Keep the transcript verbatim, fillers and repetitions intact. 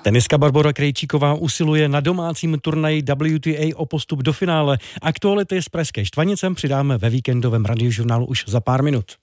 Teniska Barbora Krejčíková usiluje na domácím turnaji W T A o postup do finále. Aktuality z pražské Štvanicem přidáme ve víkendovém radiožurnálu už za pár minut.